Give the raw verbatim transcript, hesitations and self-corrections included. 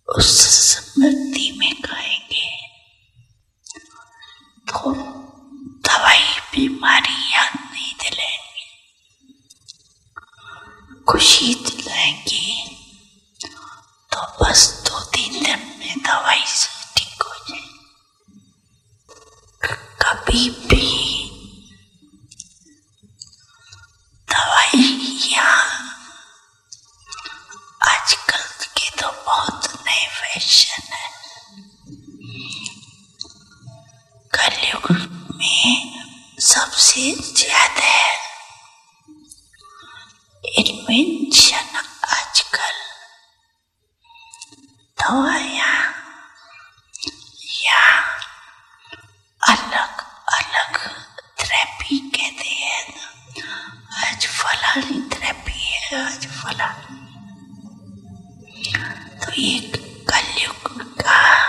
उस स्मृति में कहेंगे तो दवाई बीमारी याद नहीं दिलाएंगे, खुशी दिलाएंगे तो बस दो तीन दिन में दवाई से ठीक हो जाए। कभी भी दवाइयाँ आजकल के तो बहुत नए फैशन है। कलयुग में सबसे ज्यादा इन्वेंशन आजकल दवाइयाँ या अलग अलग थेरेपी कहते हैं ना, आज फलानी थेरेपी है, आज फलानी। तो ये